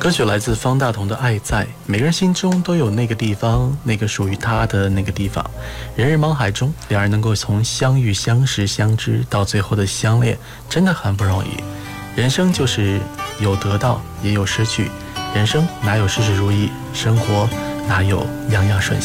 歌曲来自方大同的《爱在》，每个人心中都有那个地方，那个属于他的那个地方。人人茫海中，两人能够从相遇、相识、相知到最后的相恋，真的很不容易。人生就是有得到，也有失去。人生哪有事事如意，生活哪有样样顺心。